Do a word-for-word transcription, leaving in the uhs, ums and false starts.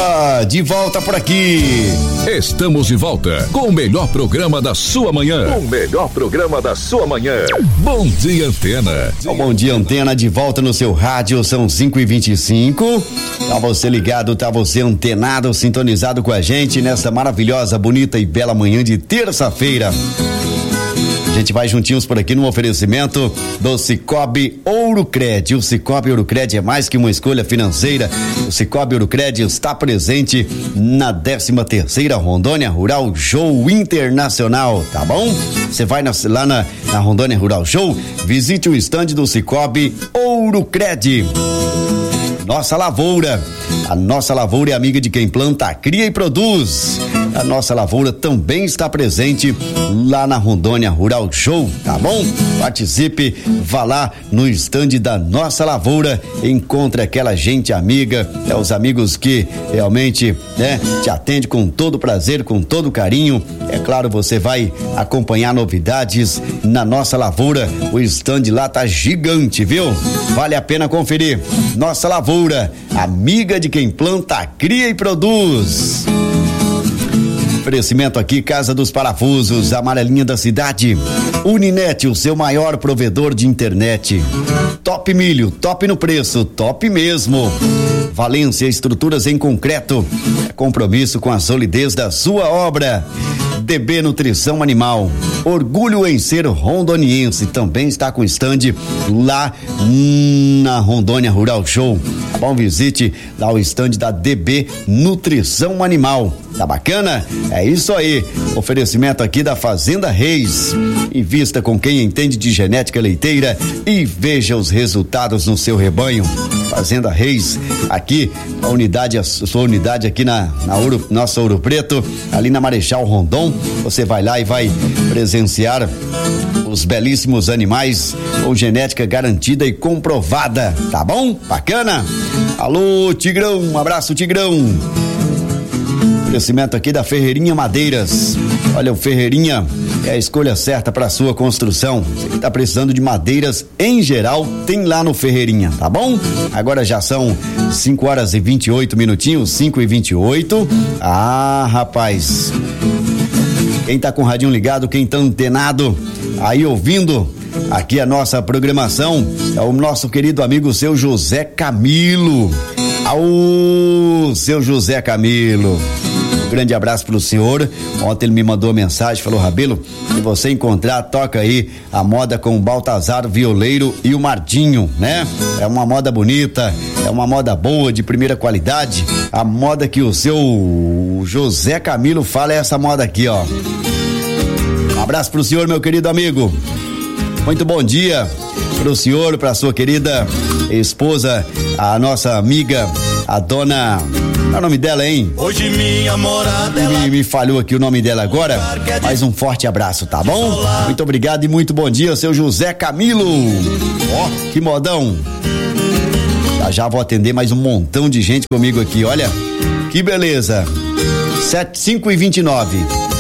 Opa, de volta por aqui. Estamos de volta com o melhor programa da sua manhã. O melhor programa da sua manhã. Bom Dia Antena. O Bom Dia Antena de volta no seu rádio, são cinco e vinte e cinco. Tá você ligado, tá você antenado, sintonizado com a gente nessa maravilhosa, bonita e bela manhã de terça-feira. A gente vai juntinhos por aqui no oferecimento do Cicobi Ourocred. O Cicobi Ourocred é mais que uma escolha financeira. O Cicobi Ourocred está presente na décima terceira Rondônia Rural Show Internacional, tá bom? Você vai na, lá na, na Rondônia Rural Show, visite o estande do Cicobi Ourocred. Nossa lavoura, a nossa lavoura é amiga de quem planta, cria e produz. A nossa lavoura também está presente lá na Rondônia Rural Show, tá bom? Participe, vá lá no estande da nossa lavoura, encontre aquela gente amiga, é os amigos que realmente, né, te atende com todo prazer, com todo carinho. É claro, você vai acompanhar novidades na nossa lavoura. O estande lá tá gigante, viu? Vale a pena conferir. Nossa lavoura, amiga de quem planta, cria e produz. Oferecimento aqui, Casa dos Parafusos, amarelinha da cidade. Uninet, o seu maior provedor de internet. Top Milho, top no preço, top mesmo. Valência Estruturas em Concreto, é compromisso com a solidez da sua obra. D B Nutrição Animal, orgulho em ser rondoniense, também está com estande lá na Rondônia Rural Show. Tá bom? Visite lá o estande da D B Nutrição Animal. Tá bacana? É isso aí. Oferecimento aqui da Fazenda Reis. Invista com quem entende de genética leiteira e veja os resultados no seu rebanho. Fazenda Reis, aqui a unidade, a sua unidade aqui na, na Ouro, nossa Ouro Preto, ali na Marechal Rondon. Você vai lá e vai presenciar os belíssimos animais com genética garantida e comprovada, tá bom? Bacana? Alô, Tigrão, um abraço, Tigrão. Oferecimento aqui da Ferreirinha Madeiras. Olha, o Ferreirinha é a escolha certa para sua construção. Você que tá precisando de madeiras em geral, tem lá no Ferreirinha, tá bom? Agora já são cinco horas e vinte e oito minutinhos, cinco e vinte e oito. Ah, rapaz. Quem tá com o radinho ligado, quem tá antenado, aí ouvindo aqui a nossa programação, é o nosso querido amigo seu José Camilo. Ao seu José Camilo. Um grande abraço pro senhor. Ontem ele me mandou uma mensagem, falou: Rabelo, se você encontrar, toca aí a moda com o Baltazar Violeiro e o Mardinho, né? É uma moda bonita, é uma moda boa, de primeira qualidade. A moda que o seu José Camilo fala é essa moda aqui, ó. Um abraço pro senhor, meu querido amigo. Muito bom dia pro senhor, pra sua querida esposa, a nossa amiga, a dona... Qual é o nome dela, hein? Hoje minha morada me, me falhou aqui o nome dela agora, mas um forte abraço, tá bom? Muito obrigado e muito bom dia, seu José Camilo. Ó, oh, que modão. Já já vou atender mais um montão de gente comigo aqui, olha, que beleza. Sete, cinco e vinte e nove.